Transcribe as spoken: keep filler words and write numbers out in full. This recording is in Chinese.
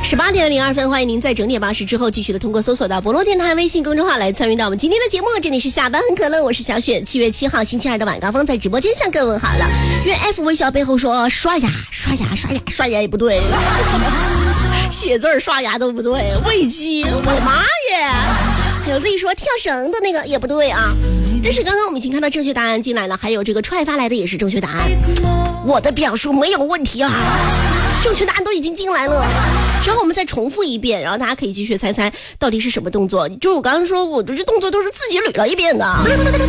十八点零二分，欢迎您在整点巴士之后继续的通过搜索到博洛电台微信公众号来参与到我们今天的节目。这里是下班很可乐，我是小雪。七月七号星期二的晚高峰，在直播间向各位问好了。愿 F 微笑背后说刷牙刷牙刷牙刷牙也不对，写字刷牙都不对，喂鸡，我的妈耶！还有 Z 说跳绳的那个也不对啊。但是刚刚我们已经看到正确答案进来了，还有这个踹发来的也是正确答案，我的表述没有问题啊，正确答案都已经进来了。之后我们再重复一遍，然后大家可以继续猜猜到底是什么动作。就是我刚刚说我这动作都是自己捋了一遍的。